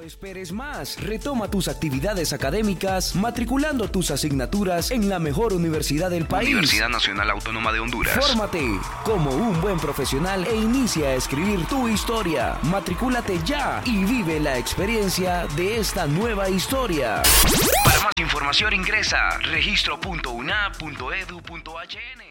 esperes más. Retoma tus actividades académicas matriculando tus asignaturas en la mejor universidad del país. Universidad Nacional Autónoma de Honduras. Fórmate como un buen profesional e inicia a escribir tu historia. Matricúlate ya y vive la experiencia de esta nueva historia. Para más información ingresa registro.una.edu.hn.